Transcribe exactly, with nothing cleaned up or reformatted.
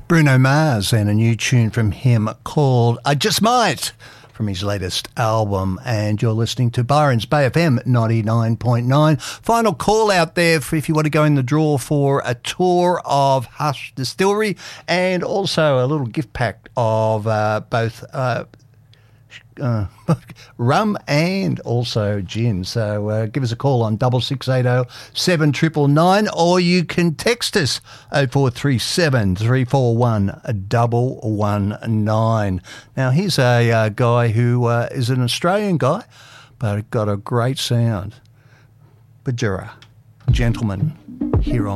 Bruno Mars and a new tune from him called I Just Might from his latest album. And you're listening to Byron's Bay F M ninety-nine point nine. Final call out there for if you want to go in the draw for a tour of Hush Distillery and also a little gift pack of uh, both uh, Uh, rum and also gin. So uh, give us a call on double six eight zero seven triple nine, or you can text us oh four three seven three four one double one nine. Now here's a uh, guy who uh, is an Australian guy, but got a great sound. Bajura, gentleman, here on